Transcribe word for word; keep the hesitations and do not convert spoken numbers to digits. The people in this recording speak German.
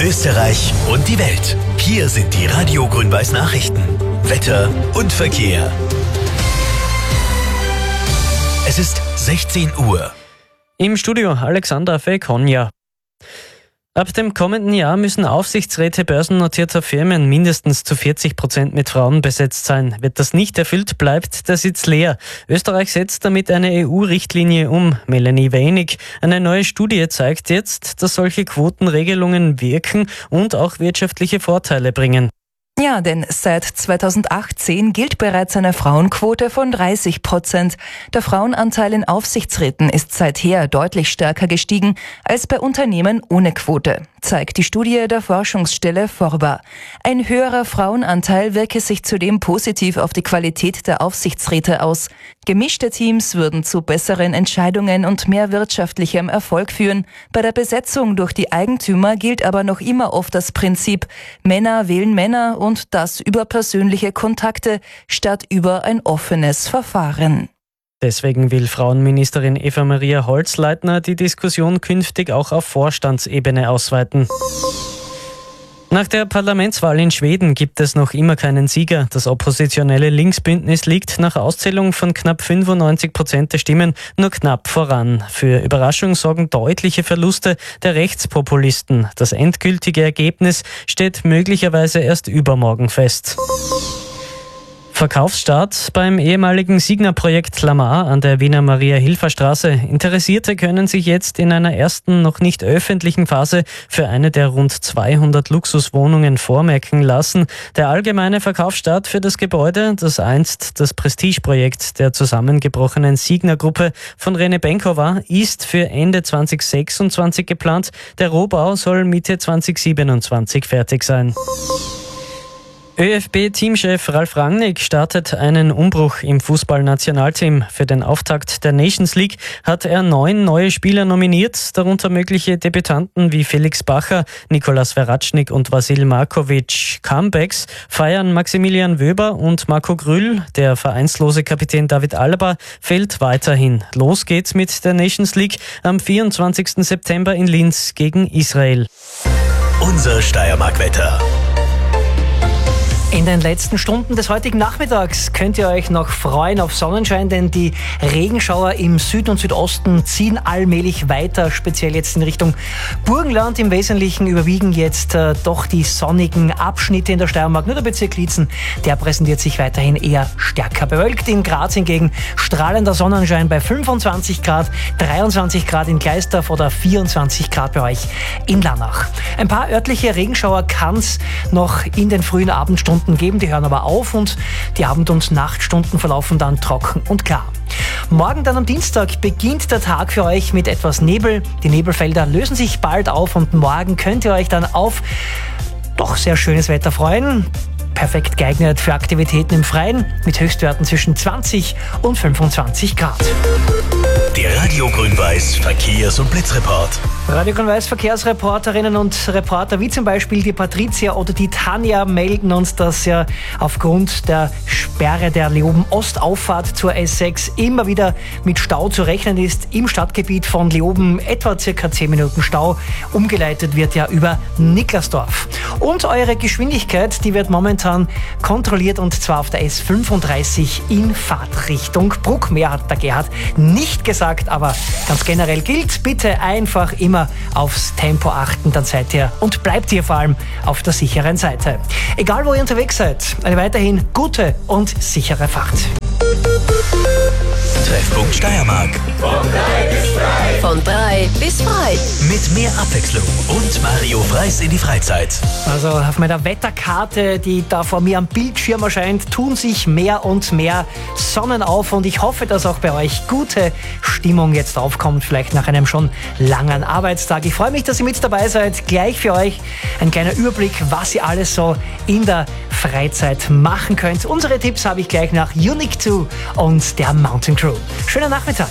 Österreich und die Welt. Hier sind die Radio Grün-Weiß Nachrichten. Wetter und Verkehr. Es ist sechzehn Uhr. Im Studio Alexander Fekonja. Ab dem kommenden Jahr müssen Aufsichtsräte börsennotierter Firmen mindestens zu vierzig Prozent mit Frauen besetzt sein. Wird das nicht erfüllt, bleibt der Sitz leer. Österreich setzt damit eine E U-Richtlinie um. Melanie Weinig. Eine neue Studie zeigt jetzt, dass solche Quotenregelungen wirken und auch wirtschaftliche Vorteile bringen. Ja, denn seit zweitausendachtzehn gilt bereits eine Frauenquote von dreißig Prozent. Der Frauenanteil in Aufsichtsräten ist seither deutlich stärker gestiegen als bei Unternehmen ohne Quote, zeigt die Studie der Forschungsstelle Forba. Ein höherer Frauenanteil wirke sich zudem positiv auf die Qualität der Aufsichtsräte aus. Gemischte Teams würden zu besseren Entscheidungen und mehr wirtschaftlichem Erfolg führen. Bei der Besetzung durch die Eigentümer gilt aber noch immer oft das Prinzip, Männer wählen Männer und das über persönliche Kontakte statt über ein offenes Verfahren. Deswegen will Frauenministerin Eva-Maria Holzleitner die Diskussion künftig auch auf Vorstandsebene ausweiten. Nach der Parlamentswahl in Schweden gibt es noch immer keinen Sieger. Das oppositionelle Linksbündnis liegt nach Auszählung von knapp fünfundneunzig Prozent der Stimmen nur knapp voran. Für Überraschung sorgen deutliche Verluste der Rechtspopulisten. Das endgültige Ergebnis steht möglicherweise erst übermorgen fest. Verkaufsstart beim ehemaligen Signa-Projekt Lamar an der Wiener Maria-Hilfer-Straße. Interessierte können sich jetzt in einer ersten, noch nicht öffentlichen Phase für eine der rund zweihundert Luxuswohnungen vormerken lassen. Der allgemeine Verkaufsstart für das Gebäude, das einst das Prestigeprojekt der zusammengebrochenen Signa-Gruppe von Rene Benko war, ist für Ende zwanzig sechsundzwanzig geplant. Der Rohbau soll Mitte zwanzig siebenundzwanzig fertig sein. ÖFB-Teamchef Ralf Rangnick startet einen Umbruch im Fußballnationalteam. Für den Auftakt der Nations League hat er neun neue Spieler nominiert, darunter mögliche Debütanten wie Felix Bacher, Nikolas Veratschnik und Vasil Markovic. Comebacks feiern Maximilian Wöber und Marco Grüll. Der vereinslose Kapitän David Alaba fehlt weiterhin. Los geht's mit der Nations League am vierundzwanzigsten September in Linz gegen Israel. Unser Steiermark-Wetter. In den letzten Stunden des heutigen Nachmittags könnt ihr euch noch freuen auf Sonnenschein, denn die Regenschauer im Süden und Südosten ziehen allmählich weiter, speziell jetzt in Richtung Burgenland. Im Wesentlichen überwiegen jetzt äh, doch die sonnigen Abschnitte in der Steiermark. Nur der Bezirk Liezen, der präsentiert sich weiterhin eher stärker bewölkt. In Graz hingegen strahlender Sonnenschein bei fünfundzwanzig Grad, dreiundzwanzig Grad in Gleisdorf oder vierundzwanzig Grad bei euch in Lannach. Ein paar örtliche Regenschauer kann es noch in den frühen Abendstunden geben, die hören aber auf und die Abend- und Nachtstunden verlaufen dann trocken und klar. Morgen dann am Dienstag beginnt der Tag für euch mit etwas Nebel. Die Nebelfelder lösen sich bald auf und morgen könnt ihr euch dann auf doch sehr schönes Wetter freuen. Perfekt geeignet für Aktivitäten im Freien mit Höchstwerten zwischen zwanzig und fünfundzwanzig Grad. Der Radio Grün-Weiß Verkehrs- und Blitzreport. Radio Grün-Weiß Verkehrsreporterinnen und Reporter wie zum Beispiel die Patricia oder die Tanja melden uns, dass ja aufgrund der Sperre der Leoben-Ostauffahrt zur S sechs immer wieder mit Stau zu rechnen ist. Im Stadtgebiet von Leoben etwa circa zehn Minuten Stau. Umgeleitet wird ja über Niklasdorf. Und eure Geschwindigkeit, die wird momentan kontrolliert und zwar auf der S fünfunddreißig in Fahrtrichtung Bruck. Mehr hat der Gerhard nicht gesagt, aber ganz generell gilt, bitte einfach immer aufs Tempo achten, dann seid ihr und bleibt ihr vor allem auf der sicheren Seite. Egal wo ihr unterwegs seid, eine weiterhin gute und sichere Fahrt. Treffpunkt Steiermark. Von drei bis frei. Von drei bis frei. Mit mehr Abwechslung und Mario Freis in die Freizeit. Also auf meiner Wetterkarte, die da vor mir am Bildschirm erscheint, tun sich mehr und mehr Sonnen auf und ich hoffe, dass auch bei euch gute Stimmung jetzt aufkommt, vielleicht nach einem schon langen Arbeitstag. Ich freue mich, dass ihr mit dabei seid. Gleich für euch ein kleiner Überblick, was ihr alles so in der Freizeit machen könnt. Unsere Tipps habe ich gleich nach Unique zwei und der Mountain Crew. Schönen Nachmittag.